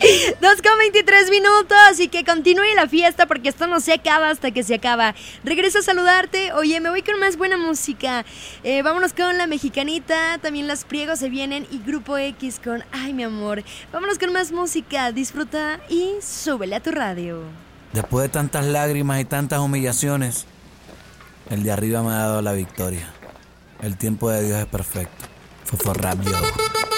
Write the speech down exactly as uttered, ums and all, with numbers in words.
dos con veintitrés minutos y que continúe la fiesta porque esto no se acaba hasta que se acaba. Regreso a saludarte. Oye, me voy con más buena música. Eh, vámonos con La Mexicanita, también Las Priegos se vienen y Grupo X con Ay, mi amor. Vámonos con más música. Disfruta y súbele a tu radio. Después de tantas lágrimas y tantas humillaciones, el de arriba me ha dado la victoria. El tiempo de Dios es perfecto. Fofo Rap, yo.